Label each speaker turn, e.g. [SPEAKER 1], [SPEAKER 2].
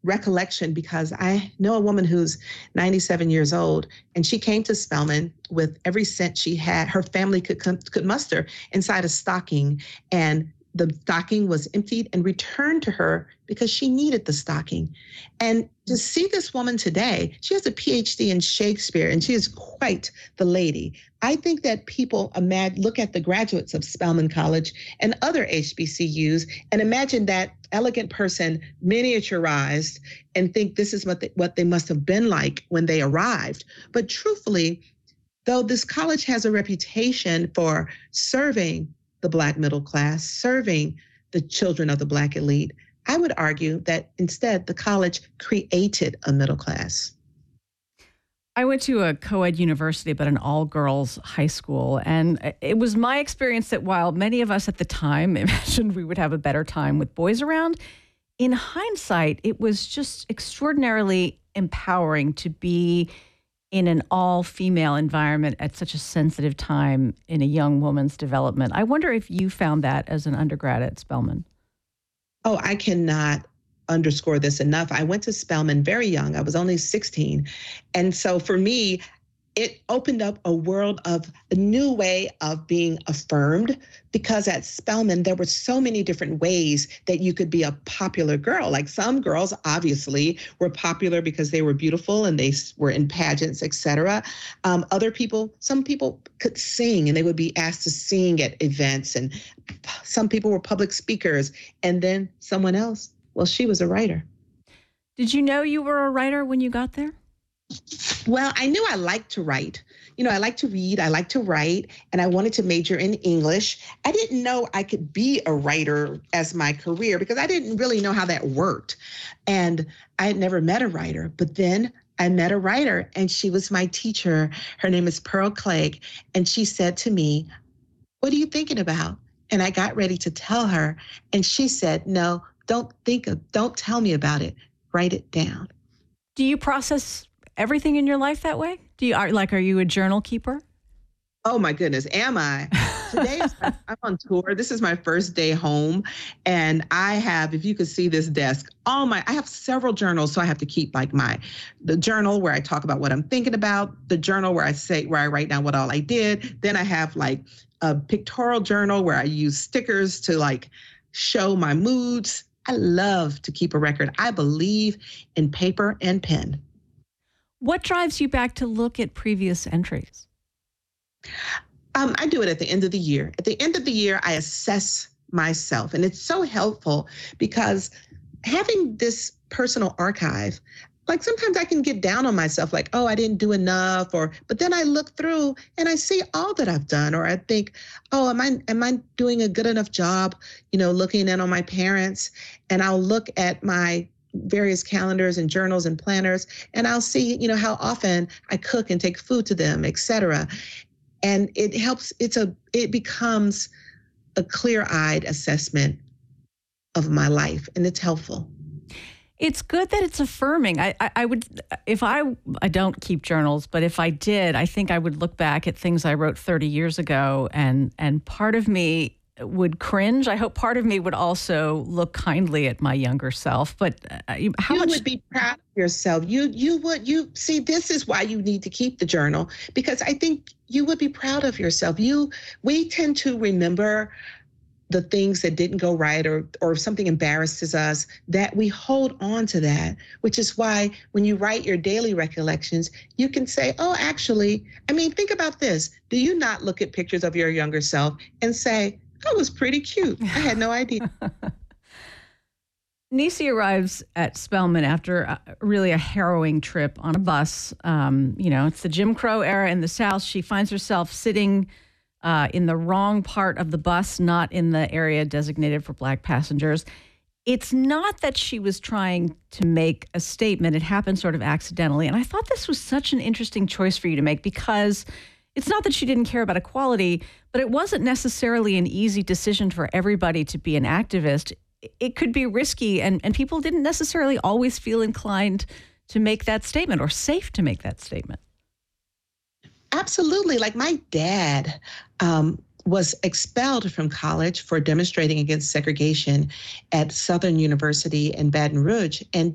[SPEAKER 1] recollection because I know a woman who's 97 years old, and she came to Spelman with every cent she had, her family could muster inside a stocking. And the stocking was emptied and returned to her because she needed the stocking. And to see this woman today, she has a PhD in Shakespeare, and she is quite the lady. I think that people look at the graduates of Spelman College and other HBCUs and imagine that elegant person miniaturized and think this is what they must have been like when they arrived. But truthfully, though this college has a reputation for serving the Black middle class, serving the children of the Black elite, I would argue that instead the college created a middle class.
[SPEAKER 2] I went to a co-ed university, but an all-girls high school. And it was my experience that while many of us at the time imagined we would have a better time with boys around, in hindsight, it was just extraordinarily empowering to be in an all-female environment at such a sensitive time in a young woman's development. I wonder if you found that as an undergrad at Spelman.
[SPEAKER 1] Oh, I cannot underscore this enough. I went to Spelman very young. I was only 16. And so for me, it opened up a world of a new way of being affirmed, because at Spelman, there were so many different ways that you could be a popular girl. Like some girls obviously were popular because they were beautiful and they were in pageants, et cetera. Some people could sing and they would be asked to sing at events. And some people were public speakers. And then someone else, well, she was a writer.
[SPEAKER 2] Did you know you were a writer when you got there?
[SPEAKER 1] Well, I knew I liked to write. I like to read, I like to write, and I wanted to major in English. I didn't know I could be a writer as my career because I didn't really know how that worked. And I had never met a writer, but then I met a writer and she was my teacher. Her name is Pearl Clegg. And she said to me, "What are you thinking about?" And I got ready to tell her. And she said, "No, don't tell me about it. Write it down."
[SPEAKER 2] Do you process everything in your life that way? Are you a journal keeper?
[SPEAKER 1] Oh my goodness, am I? Today I'm on tour. This is my first day home, and I have, if you could see this desk, I have several journals. So I have to keep the journal where I talk about what I'm thinking about, the journal where I write down what all I did. Then I have a pictorial journal where I use stickers to show my moods. I love to keep a record. I believe in paper and pen.
[SPEAKER 2] What drives you back to look at previous entries?
[SPEAKER 1] I do it at the end of the year. At the end of the year, I assess myself. And it's so helpful because having this personal archive, sometimes I can get down on myself, I didn't do enough, but then I look through and I see all that I've done, or I think, oh, am I doing a good enough job, looking in on my parents? And I'll look at my various calendars and journals and planners, and I'll see, how often I cook and take food to them, et cetera. And it helps, it becomes a clear-eyed assessment of my life, and it's helpful.
[SPEAKER 2] It's good that it's affirming. I would, if I don't keep journals, but if I did, I think I would look back at things I wrote 30 years ago, and part of me would cringe. I hope part of me would also look kindly at my younger self. But
[SPEAKER 1] you would be proud of yourself. You would see, this is why you need to keep the journal, because I think you would be proud of yourself. We tend to remember the things that didn't go right, or if something embarrasses us, that we hold on to that, which is why when you write your daily recollections, you can say, oh, actually, think about this. Do you not look at pictures of your younger self and say, I was pretty cute. I had no idea.
[SPEAKER 2] Niecy arrives at Spelman after really a harrowing trip on a bus. It's the Jim Crow era in the South. She finds herself sitting in the wrong part of the bus, not in the area designated for Black passengers. It's not that she was trying to make a statement. It happened sort of accidentally. And I thought this was such an interesting choice for you to make, because it's not that she didn't care about equality, but it wasn't necessarily an easy decision for everybody to be an activist. It could be risky, and people didn't necessarily always feel inclined to make that statement or safe to make that statement.
[SPEAKER 1] Absolutely. My dad was expelled from college for demonstrating against segregation at Southern University in Baton Rouge. And